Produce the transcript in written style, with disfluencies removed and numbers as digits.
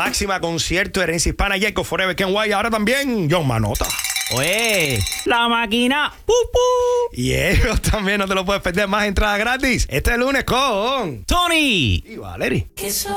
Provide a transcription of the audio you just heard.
Máxima Concierto, Herencia Hispana, Jacob Forever, Ken White, ahora también John Manota. Oye, la máquina. Y ellos también no te lo puedes perder. Más entradas gratis este lunes con Tony y Valerie.